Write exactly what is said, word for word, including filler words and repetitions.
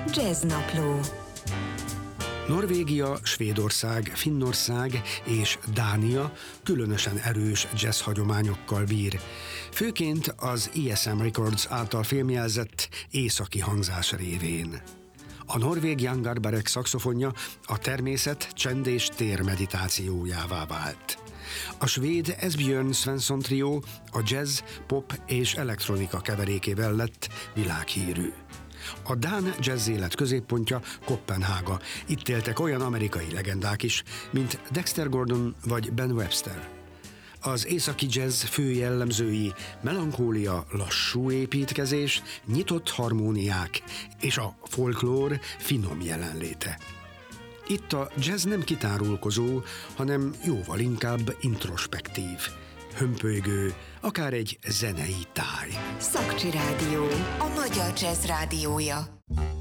Jazznapló. Norvégia, Svédország, Finnország és Dánia különösen erős jazz hagyományokkal bír. Főként az E S M Records által filmjelzett északi hangzás révén. A norvég Jan Garbarek szaxofonja a természet csend és tér meditációjává vált. A svéd Esbjörn Svensson trió a jazz, pop és elektronika keverékével lett világhírű. A dán jazz élet középpontja Koppenhága. Itt éltek olyan amerikai legendák is, mint Dexter Gordon vagy Ben Webster. Az északi jazz fő jellemzői melankólia, lassú építkezés, nyitott harmóniák és a folklór finom jelenléte. Itt a jazz nem kitárulkozó, hanem jóval inkább introspektív, hömpölygő, akár egy zenei táj. Szakcsi Rádió, a magyar jazz rádiója.